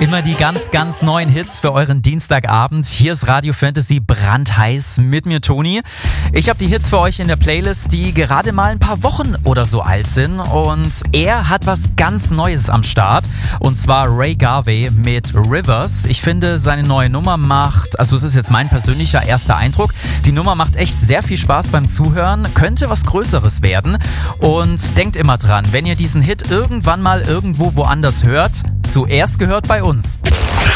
Immer die ganz neuen Hits für euren Dienstagabend. Hier ist Radio Fantasy brandheiß mit mir, Toni. Ich habe die Hits für euch in der Playlist, die gerade mal ein paar Wochen oder so alt sind. Und er hat was ganz Neues am Start. Und zwar Ray Garvey mit Rivers. Ich finde, seine neue Nummer macht, also es ist jetzt mein persönlicher erster Eindruck, die Nummer macht echt sehr viel Spaß beim Zuhören. Könnte was Größeres werden. Und denkt immer dran, wenn ihr diesen Hit irgendwann mal irgendwo woanders hört, zuerst gehört bei uns.